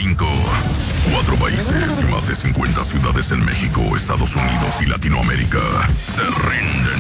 5. 4 países y más de 50 ciudades en México, Estados Unidos y Latinoamérica se rinden